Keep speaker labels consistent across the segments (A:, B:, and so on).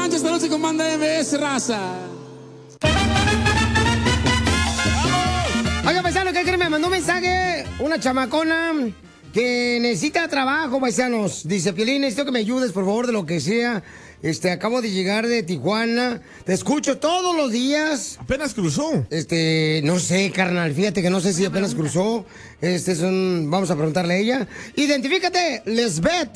A: revancha esta noche con Banda MBS, raza.
B: Oiga, paisano, ¿qué creen? Me mandó un mensaje una chamacona que necesita trabajo, paisanos. Dice, Piolín, necesito que me ayudes, por favor, de lo que sea. Acabo de llegar de Tijuana. Te escucho todos los días.
C: Apenas cruzó.
B: No sé, carnal. Fíjate que no sé si apenas cruzó. Vamos a preguntarle a ella. Identifícate, Lesbeth.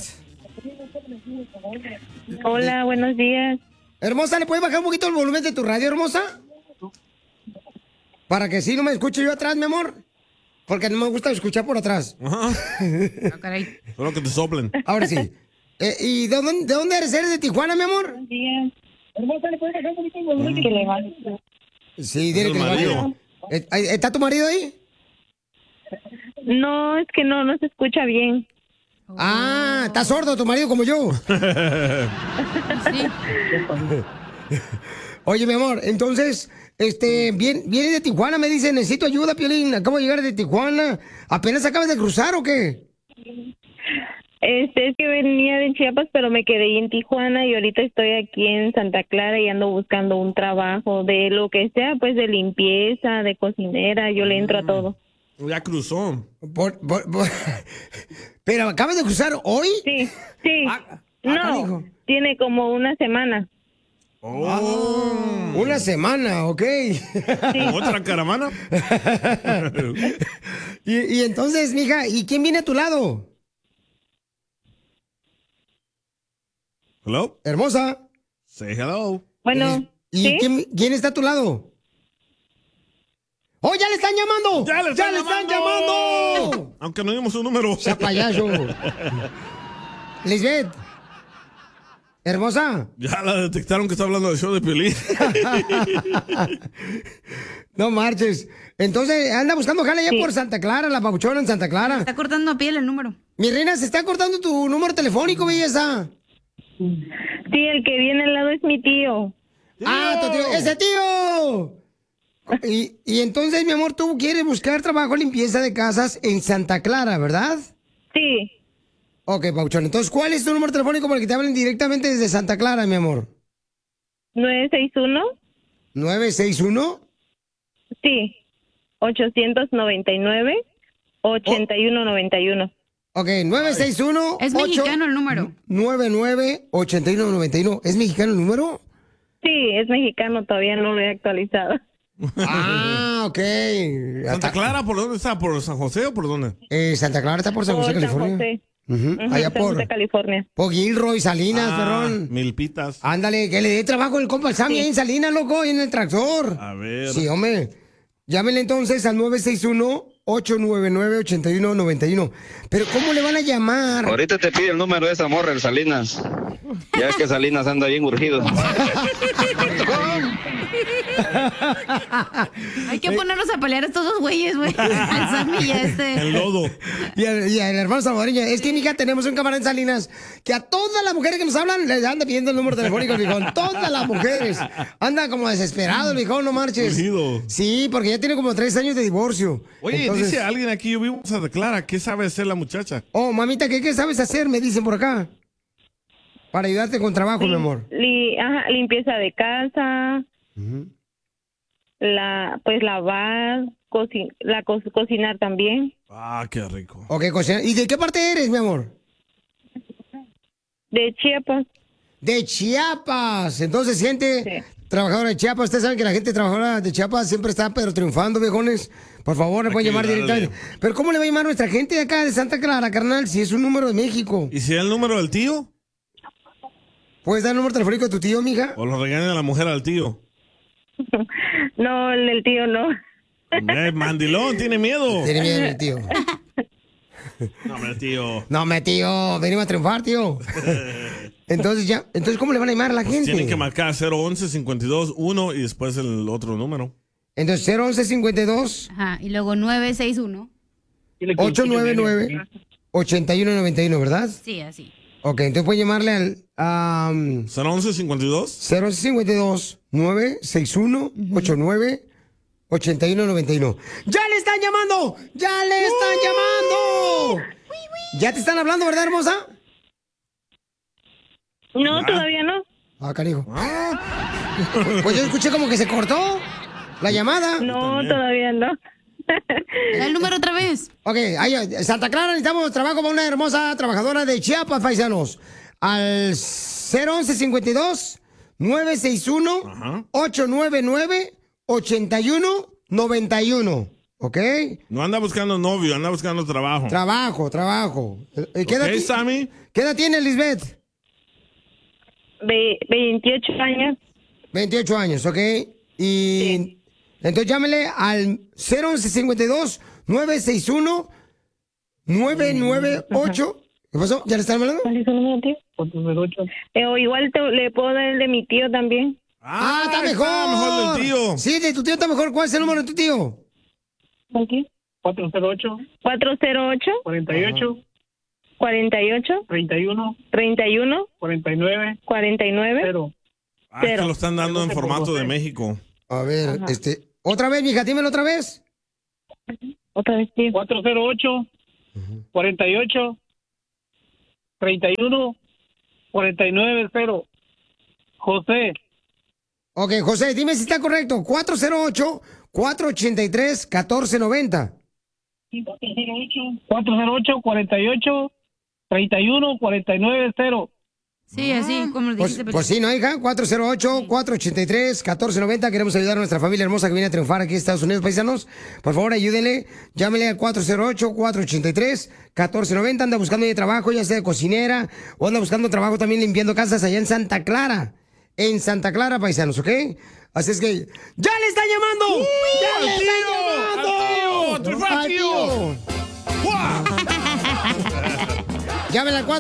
D: Hola, buenos días.
B: Hermosa, ¿le puedes bajar un poquito el volumen de tu radio, hermosa? Para que sí no me escuche yo atrás, mi amor. Porque no me gusta escuchar por atrás.
C: Ajá. Solo que te soplen.
B: Ahora sí. ¿Y de dónde eres? ¿Eres de Tijuana, mi amor?
D: Buenos días. Hermosa, ¿le puedes dejar un poquito el volumen? Que le vale.
B: Sí, dile que le vale. ¿Está tu marido ahí?
D: No, es que no se escucha bien.
B: Ah, está sordo tu marido como yo.
D: Sí.
B: Oye, mi amor, entonces, viene de Tijuana, me dice, necesito ayuda, Piolín. Acabo de llegar de Tijuana. ¿Apenas acabas de cruzar o qué?
D: Es que venía de Chiapas, pero me quedé en Tijuana y ahorita estoy aquí en Santa Clara y ando buscando un trabajo de lo que sea, pues de limpieza, de cocinera, yo le entro a todo.
C: Ya cruzó.
B: ¿Pero acabas de cruzar hoy?
D: Sí. No, tiene como una semana.
B: Oh. Una semana, ok.
D: Sí.
C: ¿Otra caravana?
B: y entonces, mija, ¿y quién viene a tu lado?
C: Hello.
B: Hermosa.
C: Say hello.
D: Bueno.
B: ¿Y
D: ¿sí?
B: quién está a tu lado? ¡Oh, ya le están llamando!
C: ¡Ya le están llamando! Aunque no dimos su número.
B: ¡Sea payaso! Lisbeth. Hermosa.
C: Ya la detectaron que está hablando del show de Piolín.
B: No marches. Entonces, anda buscando jale ya por Santa Clara, la papuchona en Santa Clara.
E: Está cortando a piel el número.
B: Mi reina, se está cortando tu número telefónico, belleza.
D: Sí, el que viene al lado es mi tío.
B: ¡Ah, tu tío! ¡Ese tío! Y entonces, mi amor, tú quieres buscar trabajo en limpieza de casas en Santa Clara, ¿verdad?
D: Sí.
B: Ok, Pauchón. Entonces, ¿cuál es tu número telefónico para que te hablen directamente desde Santa Clara, mi amor?
D: 961.
B: ¿961?
D: Sí. 899-8191.
B: Ok, 961.
E: Es mexicano el número.
B: 99-8191. ¿Es mexicano el número?
D: Sí, es mexicano, todavía no lo he actualizado.
B: Ah, ok.
C: ¿Santa Clara por dónde está? ¿Por San José o por dónde?
B: Santa Clara está por San José, California.
D: San José.
B: Allá
D: San José, California.
B: por Gilroy, Salinas, perrón.
C: Milpitas.
B: Ándale, que le dé trabajo el compa al Sammy ahí en Salinas, loco, ahí en el tractor.
C: A ver.
B: Sí, hombre. Llámenle entonces al 961-899-8191. Pero ¿cómo le van a llamar?
F: Ahorita te pide el número de esa morra, el Salinas. Ya es que Salinas anda bien urgido.
E: Hay que ponernos a pelear a estos dos güeyes, güey. Al Sammy y a
C: El lodo.
B: Y el hermano salvadoreño. Es que, mija, tenemos un camarada en Salinas que a todas las mujeres que nos hablan les anda pidiendo el número telefónico, mijón. Todas las mujeres. Anda como desesperado, mijón, no marches.
C: Urgido.
B: Sí, porque ya tiene como 3 años de divorcio.
C: Oye,
B: Entonces,
C: dice alguien aquí, yo vivo en Santa Clara, ¿qué sabe hacer la muchacha?
B: oh, mamita, ¿qué sabes hacer? Me dicen por acá. Para ayudarte con trabajo, mi amor.
D: Limpieza de casa, lavar, cocinar también.
C: Ah, qué rico.
B: Ok, cocina. ¿Y de qué parte eres, mi amor?
D: De Chiapas.
B: De Chiapas. Entonces, gente trabajadora de Chiapas. Ustedes saben que la gente trabajadora de Chiapas siempre está, pero triunfando, viejones. Por favor, le pueden llamar directamente. Pero ¿cómo le va a llamar nuestra gente de acá, de Santa Clara, carnal, si es un número de México?
C: ¿Y si es el número del tío?
B: ¿Puedes dar el número telefónico de tu tío, mija?
C: ¿O lo regaña la mujer al tío?
D: No, el tío no.
C: Mandilón, tiene miedo.
B: Tiene miedo el tío.
C: No,
B: me tío. Venimos a triunfar, tío. Entonces, ¿cómo le van a llamar a la gente?
C: Tienen que marcar 011-52-1 y después el otro número.
B: Entonces, 011-52.
E: Ajá, y luego 961.
B: 899-8191, ¿verdad?
E: Sí, así.
B: Ok, entonces puede llamarle al...
C: 011-52.
B: 011-52-961-89-8191. ¡Ya le están llamando! ¡Ya le están llamando! ¿Ya te están hablando, verdad, hermosa?
D: No, todavía no.
B: Ah, canijo. Pues yo escuché como que se cortó la llamada.
D: No, todavía no.
E: Da el número otra vez.
B: Ok, ahí, Santa Clara, necesitamos trabajo para una hermosa trabajadora de Chiapas, paisanos. Al 011-52-961-899-8191. ¿Ok?
C: No anda buscando novio, anda buscando trabajo.
B: Trabajo.
C: ¿Qué Sammy?
B: ¿Qué edad tiene Lisbeth?
D: 28 años.
B: 28 años, ¿ok? Y
D: Sí.
B: entonces llámele al 011-52-961-998. ¿Qué pasó? ¿Ya le están hablando?
D: ¿Cuál es su número, tío? 408. O igual le puedo dar el de mi tío también.
B: Está mejor.
C: Está mejor del tío.
B: Sí, de tu tío está mejor. ¿Cuál es el número de tu tío?
D: ¿Cuál tío?
G: 408
D: 408
G: 48
D: 48
G: 31
D: 31
G: 49
D: 49
G: 0.
C: Es que lo están dando en formato de México.
B: A ver, otra vez, mija, dímelo otra vez.
D: Otra vez, tío.
G: 408 48 31 49 0. José.
B: Ok, José, dime si está correcto. 408-483-1490.
G: 408 48 31 49 0.
E: Sí, así, como lo dijiste.
B: Pues sí, ¿no, hija? 408-483-1490. Queremos ayudar a nuestra familia hermosa que viene a triunfar aquí en Estados Unidos, paisanos. Por favor, ayúdenle. Llámenle al 408-483-1490. Anda buscando de trabajo, ya sea de cocinera, o anda buscando trabajo también limpiando casas allá en Santa Clara. En Santa Clara, paisanos, ¿ok? Así es que... ¡Ya le está llamando! ¡Ya le está llamando! ¡Al tío! Llámenle al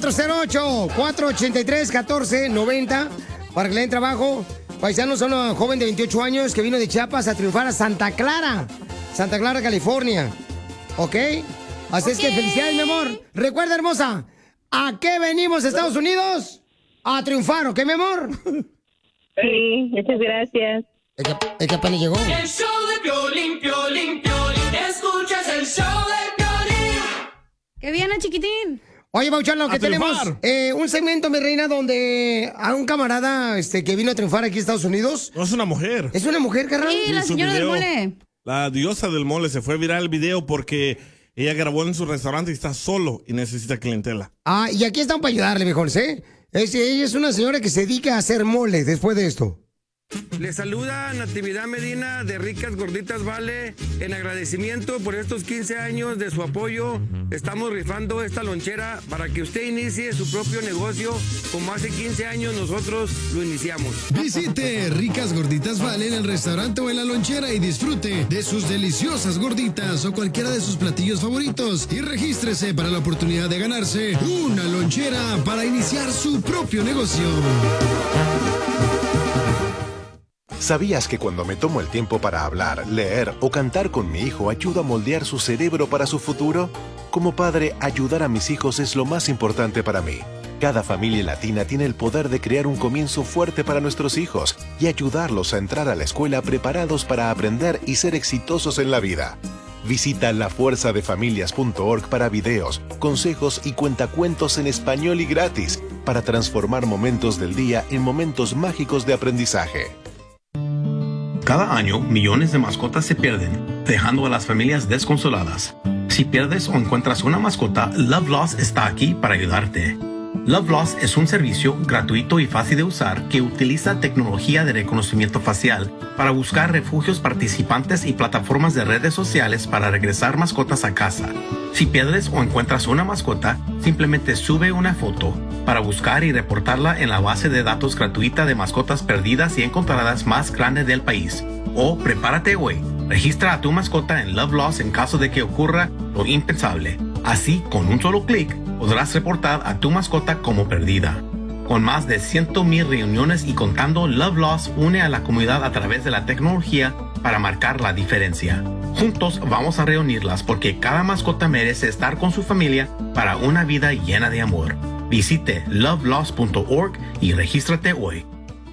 B: 408-483-1490 para que le den trabajo. Paisanos, son un joven de 28 años que vino de Chiapas a triunfar a Santa Clara, California. ¿Ok? Así es que felicidades, mi amor. Recuerda, hermosa, ¿a qué venimos, Estados Unidos? A triunfar, ¿ok, mi amor?
D: Sí, muchas gracias.
B: Es que apenas llegó.
H: El show de Piolín, Piolín, Piolín. Escuchas el show de Piolín.
E: ¡Qué bien, chiquitín!
B: Oye, Bauchano, que tenemos
C: triunfar.
B: un segmento, mi reina, donde a un camarada que vino a triunfar aquí a Estados Unidos.
C: No, es una mujer.
B: ¿Es una mujer, carnal?
E: Sí, la
C: Su
E: señora del
C: video,
E: mole.
C: La diosa del mole, se fue viral el video porque ella grabó en su restaurante y está solo y necesita clientela.
B: Ah, y aquí están para ayudarle, mejor, ¿sí? Ella es una señora que se dedica a hacer mole después de esto.
I: Les saluda Natividad Medina de Ricas Gorditas Vale. En agradecimiento por estos 15 años de su apoyo, estamos rifando esta lonchera para que usted inicie su propio negocio como hace 15 años nosotros lo iniciamos.
J: Visite Ricas Gorditas Vale en el restaurante o en la lonchera y disfrute de sus deliciosas gorditas o cualquiera de sus platillos favoritos. Y regístrese para la oportunidad de ganarse una lonchera para iniciar su propio negocio.
K: ¿Sabías que cuando me tomo el tiempo para hablar, leer o cantar con mi hijo ayuda a moldear su cerebro para su futuro? Como padre, ayudar a mis hijos es lo más importante para mí. Cada familia latina tiene el poder de crear un comienzo fuerte para nuestros hijos y ayudarlos a entrar a la escuela preparados para aprender y ser exitosos en la vida. Visita lafuerzadefamilias.org para videos, consejos y cuentacuentos en español y gratis para transformar momentos del día en momentos mágicos de aprendizaje.
L: Cada año, millones de mascotas se pierden, dejando a las familias desconsoladas. Si pierdes o encuentras una mascota, Love Lost está aquí para ayudarte. Love Lost es un servicio gratuito y fácil de usar que utiliza tecnología de reconocimiento facial para buscar refugios participantes y plataformas de redes sociales para regresar mascotas a casa. Si pierdes o encuentras una mascota, simplemente sube una foto para buscar y reportarla en la base de datos gratuita de mascotas perdidas y encontradas más grande del país. O prepárate hoy. Registra a tu mascota en Love Lost en caso de que ocurra lo impensable. Así, con un solo clic, podrás reportar a tu mascota como perdida. Con más de 100,000 reuniones y contando, Love Lost une a la comunidad a través de la tecnología para marcar la diferencia. Juntos vamos a reunirlas porque cada mascota merece estar con su familia para una vida llena de amor. Visite lovelost.org y regístrate hoy.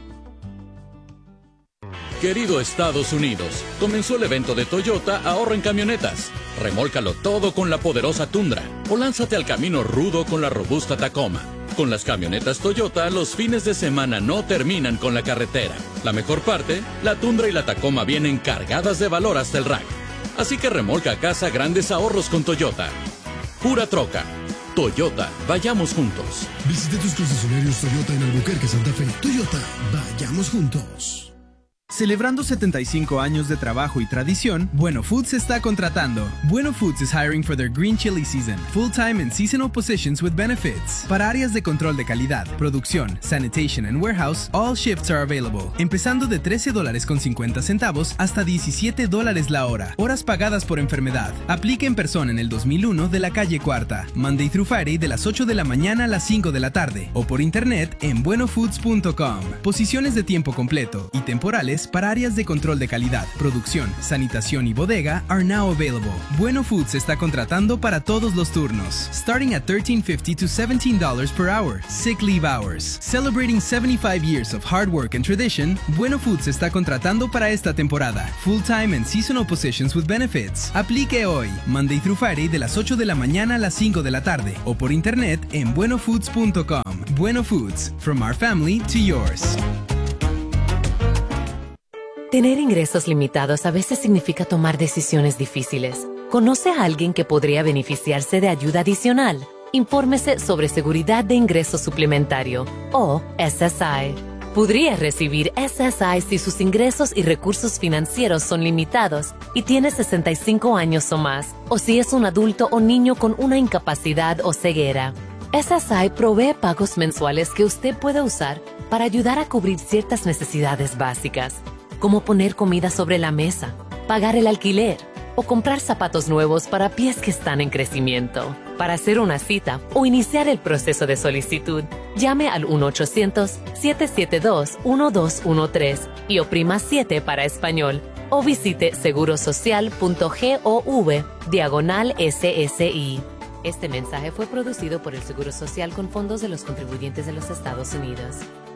M: Querido Estados Unidos, comenzó el evento de Toyota Ahorro en Camionetas. Remólcalo todo con la poderosa Tundra o lánzate al camino rudo con la robusta Tacoma. Con las camionetas Toyota, los fines de semana no terminan con la carretera. La mejor parte, la Tundra y la Tacoma vienen cargadas de valor hasta el rack. Así que remolca a casa grandes ahorros con Toyota. Pura troca. Toyota, vayamos juntos.
J: Visite tus concesionarios Toyota en Albuquerque, Santa Fe. Toyota, vayamos juntos.
N: Celebrando 75 años de trabajo y tradición, Bueno Foods está contratando. Bueno Foods is hiring for their green chili season, full-time and seasonal positions with benefits. Para áreas de control de calidad, producción, sanitation and warehouse, all shifts are available. Empezando de $13.50 hasta $17 la hora. Horas pagadas por enfermedad. Aplique en persona en el 2001 de la calle Cuarta. Monday through Friday de las 8 de la mañana a las 5 de la tarde. O por internet en buenofoods.com. Posiciones de tiempo completo y temporales para áreas de control de calidad, producción, sanitación y bodega are now available. Bueno Foods está contratando para todos los turnos, starting at $13.50 to $17 per hour. Sick leave hours. Celebrating 75 years of hard work and tradition, Bueno Foods está contratando para esta temporada. Full-time and seasonal positions with benefits. Aplique hoy, Monday through Friday de las 8 de la mañana a las 5 de la tarde o por internet en buenofoods.com. Bueno Foods, from our family to yours.
O: Tener ingresos limitados a veces significa tomar decisiones difíciles. ¿Conoce a alguien que podría beneficiarse de ayuda adicional? Infórmese sobre Seguridad de Ingreso Suplementario, o SSI. Podría recibir SSI si sus ingresos y recursos financieros son limitados y tiene 65 años o más, o si es un adulto o niño con una incapacidad o ceguera. SSI provee pagos mensuales que usted puede usar para ayudar a cubrir ciertas necesidades básicas, como poner comida sobre la mesa, pagar el alquiler o comprar zapatos nuevos para pies que están en crecimiento. Para hacer una cita o iniciar el proceso de solicitud, llame al 1-800-772-1213 y oprima 7 para español o visite segurosocial.gov/SSI. Este mensaje fue producido por el Seguro Social con fondos de los contribuyentes de los Estados Unidos.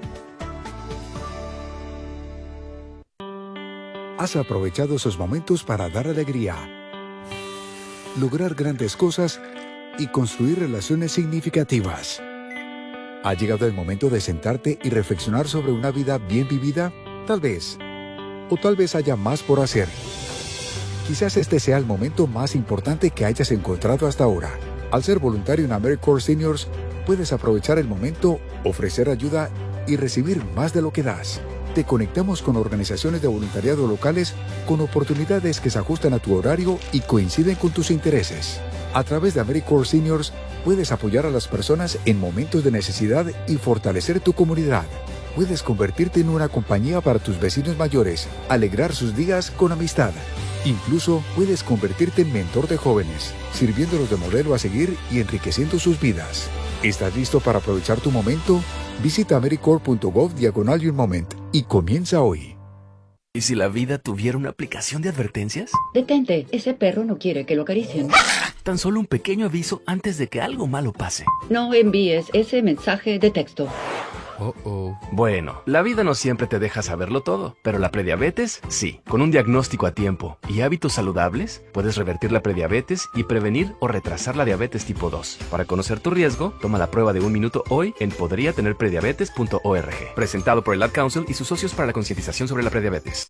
P: Has aprovechado esos momentos para dar alegría, lograr grandes cosas y construir relaciones significativas. ¿Ha llegado el momento de sentarte y reflexionar sobre una vida bien vivida? Tal vez. O tal vez haya más por hacer. Quizás este sea el momento más importante que hayas encontrado hasta ahora. Al ser voluntario en AmeriCorps Seniors, puedes aprovechar el momento, ofrecer ayuda y recibir más de lo que das. Te conectamos con organizaciones de voluntariado locales con oportunidades que se ajustan a tu horario y coinciden con tus intereses. A través de AmeriCorps Seniors, puedes apoyar a las personas en momentos de necesidad y fortalecer tu comunidad. Puedes convertirte en una compañía para tus vecinos mayores, alegrar sus días con amistad. Incluso puedes convertirte en mentor de jóvenes, sirviéndolos de modelo a seguir y enriqueciendo sus vidas. ¿Estás listo para aprovechar tu momento? Visita americorps.gov/youmoment y comienza hoy.
Q: ¿Y si la vida tuviera una aplicación de advertencias?
R: Detente, ese perro no quiere que lo acaricien.
Q: Tan solo un pequeño aviso antes de que algo malo pase.
R: No envíes ese mensaje de texto.
Q: Bueno, la vida no siempre te deja saberlo todo, pero la prediabetes, sí. Con un diagnóstico a tiempo y hábitos saludables, puedes revertir la prediabetes y prevenir o retrasar la diabetes tipo 2. Para conocer tu riesgo, toma la prueba de 1 minuto hoy en podriatenerprediabetes.org. Presentado por el Ad Council y sus socios para la concientización sobre la prediabetes.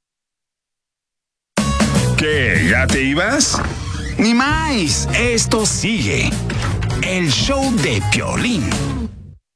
S: ¿Qué? ¿Ya te ibas? Ni más, esto sigue. El show de Piolín.